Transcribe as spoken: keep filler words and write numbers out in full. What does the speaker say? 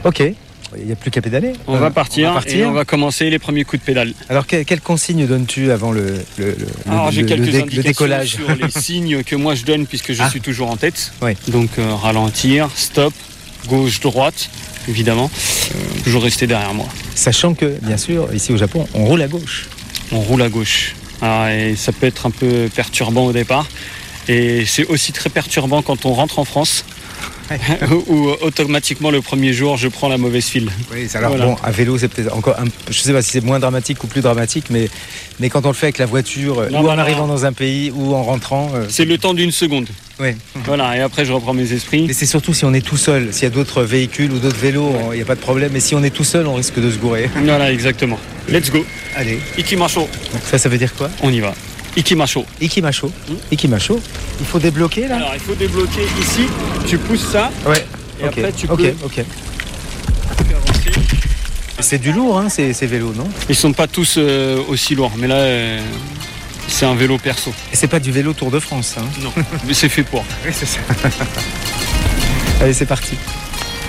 Ok, il n'y a plus qu'à pédaler. On, euh, va partir, on va partir et on va commencer les premiers coups de pédale. Alors, que, quelles consignes donnes-tu avant le, le, le, Alors, le, j'ai le, quelques le dé- indications le décollage sur les signes que moi je donne puisque je Ah. suis toujours en tête. Oui. Donc euh, ralentir, stop, gauche, droite, évidemment. Euh, toujours rester derrière moi. Sachant que, bien sûr, ici au Japon, on roule à gauche. On roule à gauche. Ah, et ça peut être un peu perturbant au départ. Et c'est aussi très perturbant quand on rentre en France. Ouais. Où automatiquement le premier jour je prends la mauvaise file. Oui, alors Voilà. bon, à vélo c'est peut-être encore un, je sais pas si c'est moins dramatique ou plus dramatique, mais, mais quand on le fait avec la voiture, Non, ou non, en non. arrivant dans un pays, ou en rentrant, euh, C'est le temps d'une seconde. ouais. Voilà, et après je reprends mes esprits. Mais c'est surtout si on est tout seul, s'il y a d'autres véhicules ou d'autres vélos, il n'y a pas de problème, mais si on est tout seul, on risque de se gourer. Voilà, exactement. Let's go. Allez, Ikimasho. ça, ça veut dire quoi? On y va. Ikimasho. Ikimasho. Hmm. Ikimasho. Il faut débloquer là? Alors il faut débloquer ici. Tu pousses ça. Ouais. Et ok, après, tu ok, peux- ok. Avancer. C'est du lourd, hein, ces, ces vélos, non? Ils sont pas tous euh, aussi lourds, mais là euh, c'est un vélo perso. Et c'est pas du vélo Tour de France, hein? Non, mais c'est fait pour. Oui, c'est ça. Allez, c'est parti.